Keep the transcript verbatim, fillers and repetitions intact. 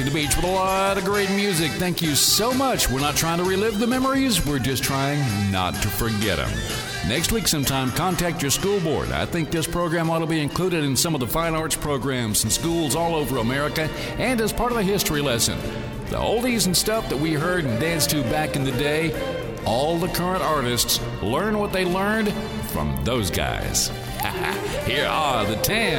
The beach with a lot of great music. Thank you so much. We're not trying to relive the memories. We're just trying not to forget them. Next week sometime, contact your school board. I think this program ought to be included in some of the fine arts programs in schools all over America and as part of a history lesson. The oldies and stuff that we heard and danced to back in the day, all the current artists learn what they learned from those guys. Here are the ten